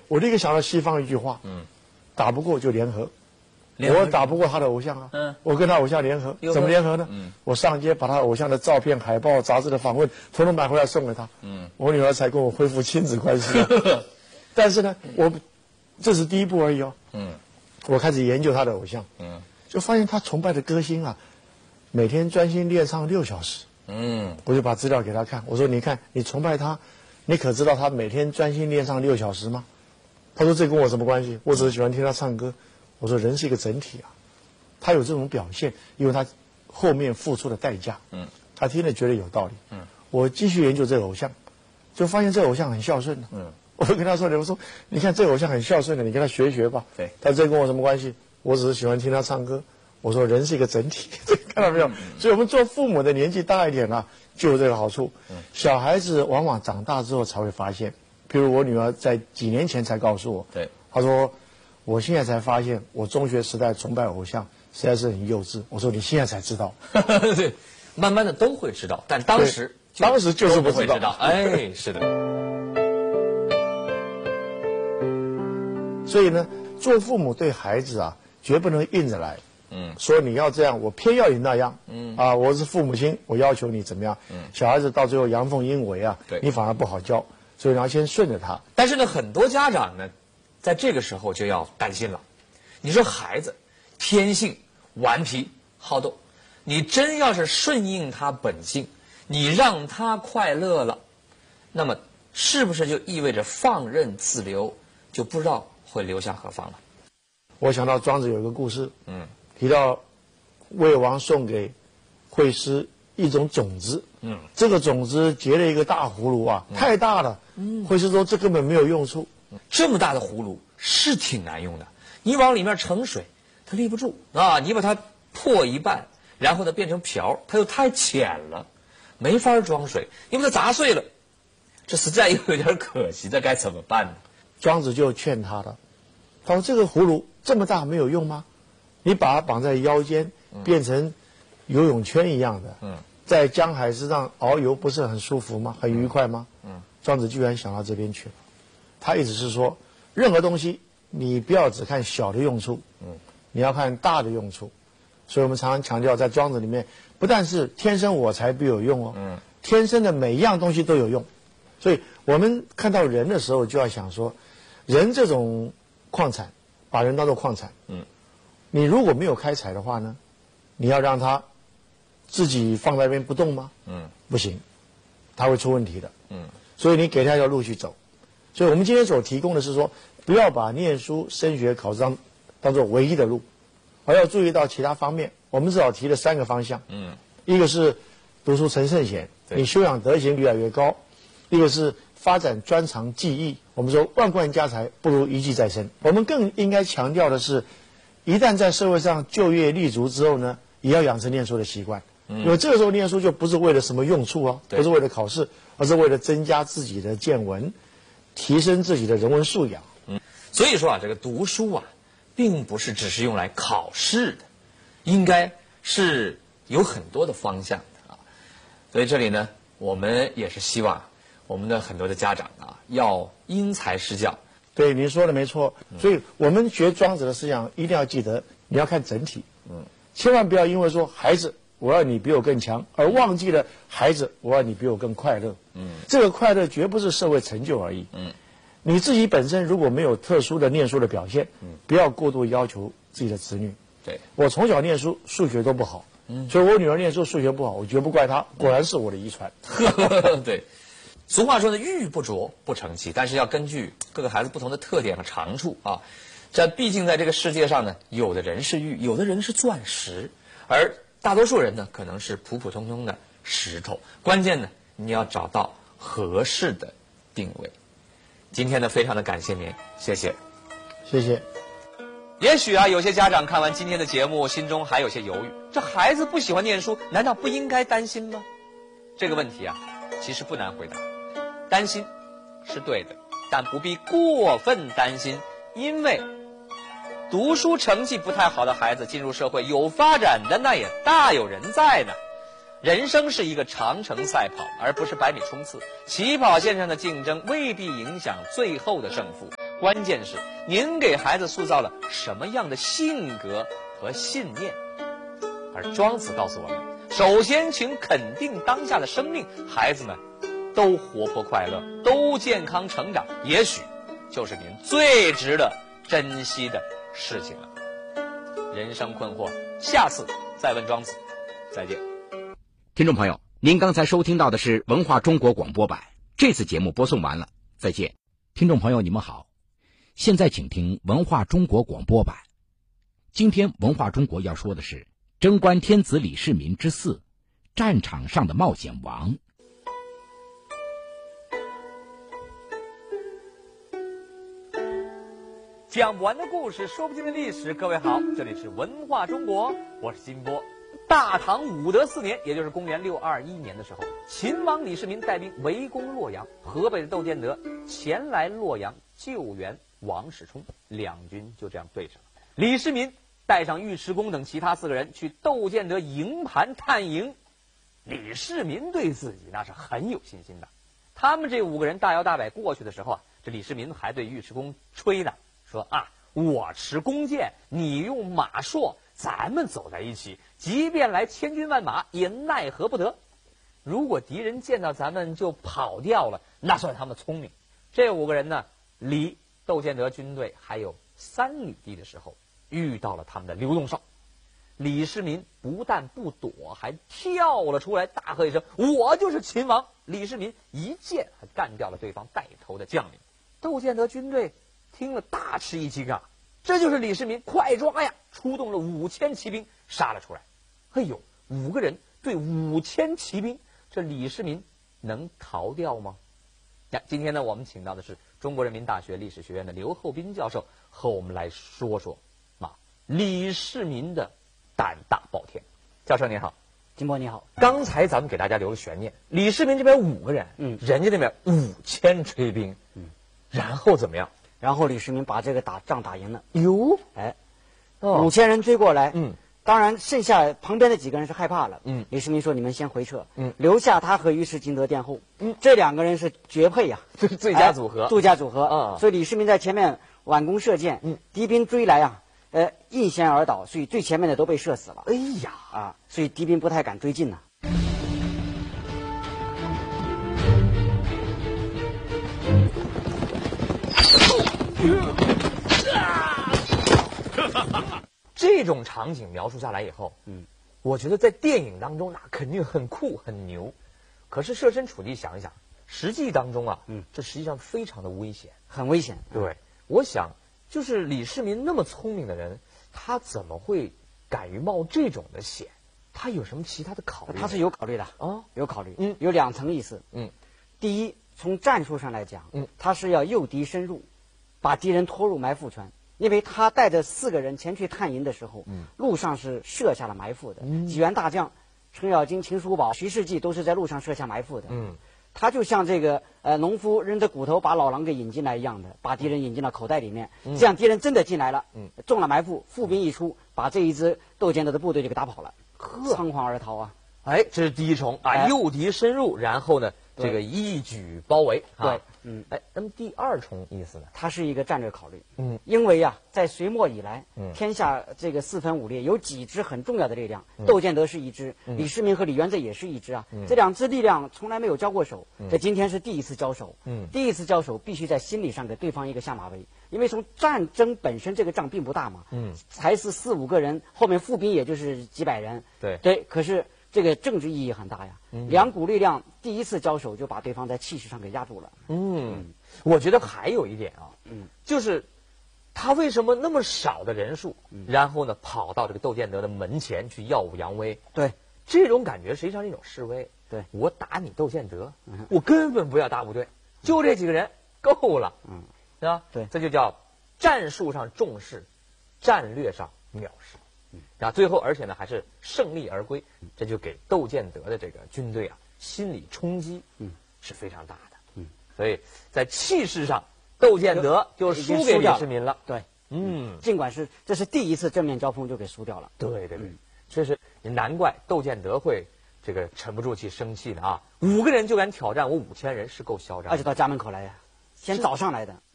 我立刻想到西方一句话，打不过就联合。我打不过他的偶像啊，我跟他偶像联合，怎么联合呢？我上街把他偶像的照片、海报、杂志的访问，统统买回来送给他。我女儿才跟我恢复亲子关系。但是呢，这是第一步而已哦。我开始研究他的偶像，就发现他崇拜的歌星啊，每天专心练唱6小时。我就把资料给他看，我说：“你看，你崇拜他，你可知道他每天专心练唱6小时吗？”他说：“这跟我什么关系？我只是喜欢听他唱歌。”我说：“人是一个整体啊，他有这种表现，因为他后面付出的代价。”他听了觉得有道理。我继续研究这个偶像，就发现这个偶像很孝顺的。我就跟他说：“我说，你看这个偶像很孝顺的，你跟他学一学吧。” 对。 他说：“这跟我什么关系？我只是喜欢听他唱歌。”我说：“人是一个整体，看到没有？所以我们做父母的年纪大一点啊，就有这个好处。小孩子往往长大之后才会发现，譬如我女儿在几年前才告诉我， 对， 她说：“我现在才发现，我中学时代崇拜偶像实在是很幼稚。”我说：“你现在才知道。” 对，慢慢的都会知道，但当时就是不知道。 哎，是的。 所以呢，做父母对孩子啊，绝不能硬着来。说你要这样，我偏要你那样。我是父母亲，我要求你怎么样？小孩子到最后阳奉阴违啊，你反而不好教，所以你要先顺着他。 但是呢，很多家长呢，在这个时候就要担心了。你说孩子天性顽皮好斗，你真要是顺应他本性，你让他快乐了，那么是不是就意味着放任自流，就不知道会流向何方了？ 我想到庄子有一个故事，提到魏王送给惠施一种种子，这个种子结了一个大葫芦啊，太大了，惠施说这根本没有用处。 这么大的葫芦是挺难用的，你往里面盛水，它立不住啊！你把它破一半，然后呢变成瓢，它又太浅了，没法装水，你把它砸碎了，这实在又有点可惜，这该怎么办呢？ 庄子就劝他了，他说：“这个葫芦这么大没有用吗？你把它绑在腰间，变成游泳圈一样的，在江海之上遨游，不是很舒服吗？很愉快吗？”庄子居然想到这边去了。他意思是说，任何东西你不要只看小的用处，你要看大的用处。所以我们常常强调，在庄子里面，不但是天生我材必有用哦，天生的每一样东西都有用。所以我们看到人的时候，就要想说，人这种矿产，把人当作矿产，你如果没有开采的话呢，你要让它自己放在那边不动吗？不行，它会出问题的。所以你给他一条路去走。所以我们今天所提供的是说，不要把念书、升学、考试当做唯一的路，而要注意到其他方面。我们至少提了3个方向。一个是读书成圣贤，你修养德行越来越高；一个是发展专长技艺。我们说万贯家财不如一技在身。我们更应该强调的是，一旦在社会上就业立足之后呢，也要养成念书的习惯。因为这个时候念书就不是为了什么用处啊，不是为了考试，而是为了增加自己的见闻，提升自己的人文素养。 所以说啊，这个读书啊，并不是只是用来考试的，应该是有很多的方向的啊。所以这里呢，我们也是希望我们的很多的家长啊，要因材施教。 对，您说的没错。所以我们学庄子的思想，一定要记得你要看整体。千万不要因为说孩子我要你比我更强，而忘记了孩子我要你比我更快乐。这个快乐绝不是社会成就而已。你自己本身如果没有特殊的念书的表现，不要过度要求自己的子女。 对， 我从小念书，数学都不好，所以我女儿念书数学不好，我绝不怪她，果然是我的遗传。 对，俗话说呢，玉不琢不成器，但是要根据各个孩子不同的特点和长处啊。这毕竟在这个世界上呢，有的人是玉，有的人是钻石，而大多数人呢，可能是普普通通的石头。关键呢，你要找到合适的定位。今天呢，非常的感谢您，谢谢， 谢谢。 也许啊，有些家长看完今天的节目，心中还有些犹豫：这孩子不喜欢念书，难道不应该担心吗？这个问题啊，其实不难回答。担心是对的，但不必过分担心，因为读书成绩不太好的孩子进入社会有发展的，那也大有人在呢。人生是一个长程赛跑，而不是100米冲刺。起跑线上的竞争未必影响最后的胜负。 关键是您给孩子塑造了什么样的性格和信念。而庄子告诉我们，首先请肯定当下的生命，孩子们都活泼快乐，都健康成长，也许就是您最值得珍惜的事情了。人生困惑，下次再问庄子。再见。 听众朋友，您刚才收听到的是文化中国广播版，这次节目播送完了，再见。听众朋友，你们好，现在请听文化中国广播版。今天文化中国要说的是贞观天子李世民之4，战场上的冒险王。 讲不完的故事，说不尽的历史。各位好，这里是文化中国，我是金波。大唐武德4年，也就是公元621年的时候，秦王李世民带兵围攻洛阳，河北的窦建德前来洛阳救援王世充，两军就这样对着了。李世民带上尉迟恭等其他4个人去窦建德营盘探营。李世民对自己那是很有信心的。他们这5个人大摇大摆过去的时候啊，这李世民还对尉迟恭吹呢，说啊，我持弓箭，你用马槊，咱们走在一起，即便来千军万马也奈何不得。如果敌人见到咱们就跑掉了，那算他们聪明。这5个人呢，离窦建德军队还有3里地的时候，遇到了他们的流动哨。李世民不但不躲，还跳了出来，大喝一声：“我就是秦王！”李世民一剑还干掉了对方带头的将领。窦建德军队听了大吃一惊啊！这就是李世民，快抓呀！出动了5000骑兵杀了出来。哎呦，5个人对5000骑兵，这李世民能逃掉吗？今天呢，我们请到的是中国人民大学历史学院的刘厚斌教授，和我们来说说李世民的胆大包天。教授您好。 金波你好。 刚才咱们给大家留了悬念，李世民这边5个人，人家那边5000追兵，然后怎么样？ 然后李世民把这个仗打赢了。 哟 ，5000人追过来，当然剩下旁边的几个人是害怕了，李世民说你们先回撤，留下他和尉迟敬德殿后，这2个人是绝配呀， 这是最佳组合， 最佳组合，所以李世民在前面挽弓射箭，敌兵追来啊，应弦而倒，所以最前面的都被射死了。 哎呀， 所以敌兵不太敢追近呐。 这种场景描述下来以后，我觉得在电影当中那肯定很酷很牛，可是设身处地想一想，实际当中啊，这实际上非常的危险， 很危险。 对，我想就是李世民那么聪明的人，他怎么会敢于冒这种的险？他有什么其他的考虑？ 他是有考虑的啊， 有考虑。有2层意思。第一，从战术上来讲，他是要诱敌深入，把敌人拖入埋伏圈。因为他带着4个人前去探营的时候，路上是设下了埋伏的。几员大将，程咬金、秦叔宝、徐世绩都是在路上设下埋伏的。他就像这个农夫扔着骨头把老狼给引进来一样的，把敌人引进了口袋里面。这样敌人真的进来了，中了埋伏，伏兵一出，把这一支窦建德的部队就给打跑了，仓皇而逃啊！ 哎，这是第一重啊，诱敌深入，然后呢，这个一举包围。 对， 那么第2重意思呢？ 它是一个战略考虑。因为啊，在隋末以来，天下这个4分5裂，有几支很重要的力量，窦建德是一支，李世民和李渊这也是一支啊。这2支力量从来没有交过手，这今天是第一次交手。第一次交手，必须在心理上给对方一个下马威，因为从战争本身这个仗并不大嘛，才是4、5个人，后面副兵也就是几百人。对，可是这个政治意义很大呀。2股力量第一次交手就把对方在气势上给压住了。 我觉得还有一点啊，就是他为什么那么少的人数，然后呢跑到这个窦建德的门前去耀武扬威？ 对， 这种感觉实际上是一种示威。 对， 我打你窦建德，我根本不要大部队，就这几个人够了，是吧？ 对， 这就叫战术上重视，战略上藐视。然后最后，而且呢还是胜利而归，这就给窦建德的这个军队啊心理冲击，是非常大的。所以在气势上，窦建德就输给李世民了。 对，尽管是这是第一次正面交锋就给输掉了。 对，确实难怪窦建德会这个沉不住气生气的啊！5个人就敢挑战我5000人，是够嚣张， 而且到家门口来呀，先找上来的。